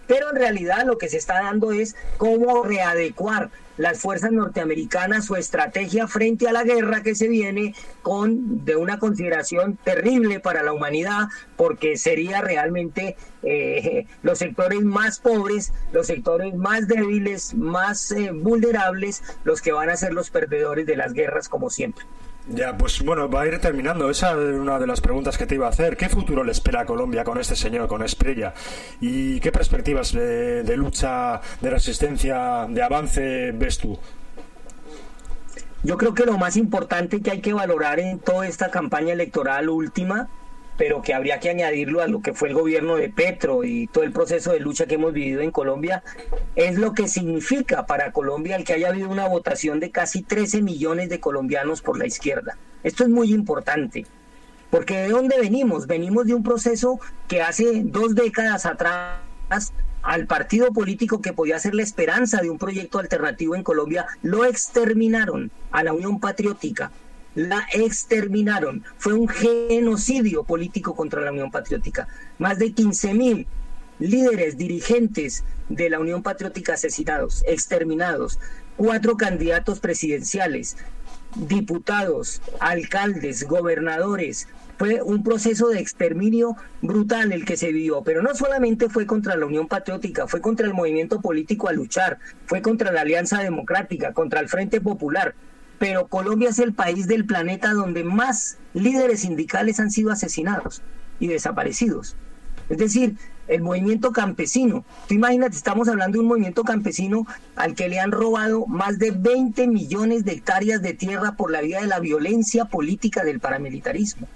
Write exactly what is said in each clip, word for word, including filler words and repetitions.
pero en realidad lo que se está dando es cómo readecuar las fuerzas norteamericanas su estrategia frente a la guerra que se viene, con de una consideración terrible para la humanidad, porque sería realmente eh, los sectores más pobres, los sectores más débiles, más eh, vulnerables, los que van a ser los perdedores de las guerras, como siempre. Ya, pues bueno, va a ir terminando. Esa es una de las preguntas que te iba a hacer. ¿Qué futuro le espera a Colombia con este señor, con Asprilla? ¿Y qué perspectivas de, de lucha, de resistencia, de avance ves tú? Yo creo que lo más importante que hay que valorar en toda esta campaña electoral última, pero que habría que añadirlo a lo que fue el gobierno de Petro y todo el proceso de lucha que hemos vivido en Colombia, es lo que significa para Colombia el que haya habido una votación de casi trece millones de colombianos por la izquierda. Esto es muy importante, porque ¿de dónde venimos? Venimos de un proceso que hace dos décadas atrás al partido político que podía ser la esperanza de un proyecto alternativo en Colombia, lo exterminaron, a la Unión Patriótica. La exterminaron. Fue un genocidio político contra la Unión Patriótica. Más de quince mil líderes, dirigentes de la Unión Patriótica asesinados, exterminados. Cuatro candidatos presidenciales, diputados, alcaldes, gobernadores. Fue un proceso de exterminio brutal el que se vivió, pero no solamente fue contra la Unión Patriótica, fue contra el movimiento político a luchar, fue contra la Alianza Democrática, contra el Frente Popular. Pero Colombia es el país del planeta donde más líderes sindicales han sido asesinados y desaparecidos. Es decir, el movimiento campesino. Tú imagínate, estamos hablando de un movimiento campesino al que le han robado más de veinte millones de hectáreas de tierra por la vía de la violencia política del paramilitarismo.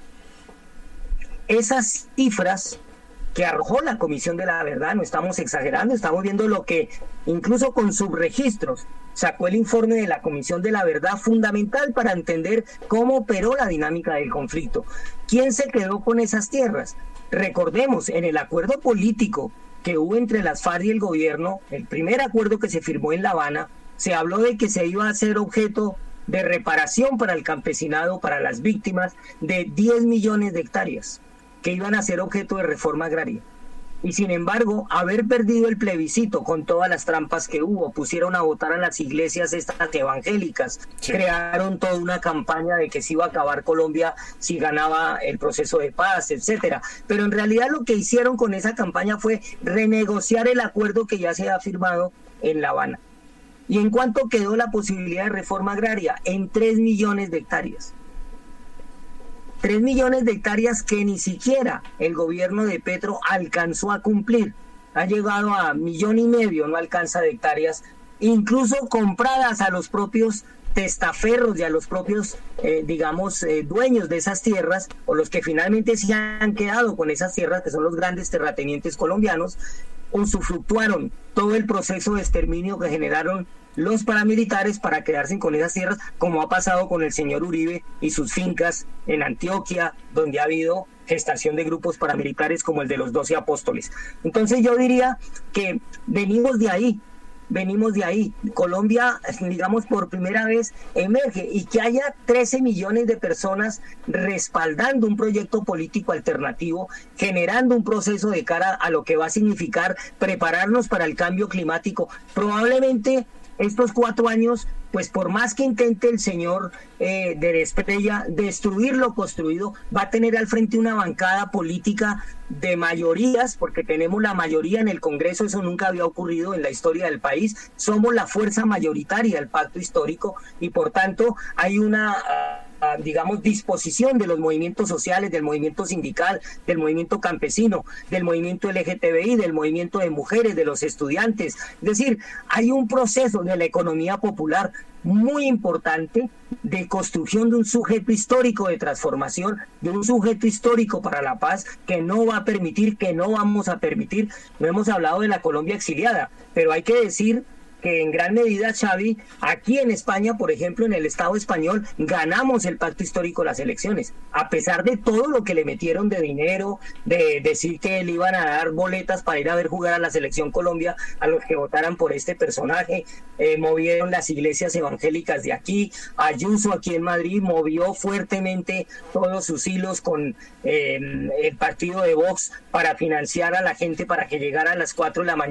Esas cifras que arrojó la Comisión de la Verdad, no estamos exagerando, estamos viendo lo que incluso con subregistros sacó el informe de la Comisión de la Verdad, fundamental para entender cómo operó la dinámica del conflicto. ¿Quién se quedó con esas tierras? Recordemos, en el acuerdo político que hubo entre las FARC y el gobierno, el primer acuerdo que se firmó en La Habana, se habló de que se iba a hacer objeto de reparación para el campesinado, para las víctimas, de diez millones de hectáreas, que iban a ser objeto de reforma agraria. Y sin embargo, haber perdido el plebiscito con todas las trampas que hubo, pusieron a votar a las iglesias estas evangélicas, sí. Crearon toda una campaña de que se iba a acabar Colombia si ganaba el proceso de paz, etcétera. Pero en realidad lo que hicieron con esa campaña fue renegociar el acuerdo que ya se ha firmado en La Habana. ¿Y en cuánto quedó la posibilidad de reforma agraria? En tres millones de hectáreas. Tres millones de hectáreas que ni siquiera el gobierno de Petro alcanzó a cumplir. Ha llegado a millón y medio, no alcanza de hectáreas, incluso compradas a los propios testaferros y a los propios, eh, digamos, eh, dueños de esas tierras, o los que finalmente se han quedado con esas tierras, que son los grandes terratenientes colombianos, usufructuaron todo el proceso de exterminio que generaron los paramilitares para quedarse con esas tierras, como ha pasado con el señor Uribe y sus fincas en Antioquia, donde ha habido gestación de grupos paramilitares como el de los doce apóstoles. Entonces yo diría que venimos de ahí, venimos de ahí. Colombia, digamos, por primera vez emerge, y que haya trece millones de personas respaldando un proyecto político alternativo, generando un proceso de cara a lo que va a significar prepararnos para el cambio climático. Probablemente estos cuatro años, pues por más que intente el señor eh, de Asprilla destruir lo construido, va a tener al frente una bancada política de mayorías, porque tenemos la mayoría en el Congreso. Eso nunca había ocurrido en la historia del país. Somos la fuerza mayoritaria del pacto histórico, y por tanto hay una uh, digamos, disposición de los movimientos sociales, del movimiento sindical, del movimiento campesino, del movimiento L G T B I, del movimiento de mujeres, de los estudiantes. Es decir, hay un proceso de la economía popular muy importante de construcción de un sujeto histórico de transformación, de un sujeto histórico para la paz, que no va a permitir, que no vamos a permitir. No hemos hablado de la Colombia exiliada, pero hay que decir que en gran medida, Xavi, aquí en España, por ejemplo, en el Estado español, ganamos el pacto histórico, las elecciones, a pesar de todo lo que le metieron de dinero, de decir que le iban a dar boletas para ir a ver jugar a la Selección Colombia a los que votaran por este personaje. Eh, movieron las iglesias evangélicas de aquí. Ayuso, aquí en Madrid, movió fuertemente todos sus hilos con eh, el partido de Vox para financiar a la gente para que llegara a las cuatro de la mañana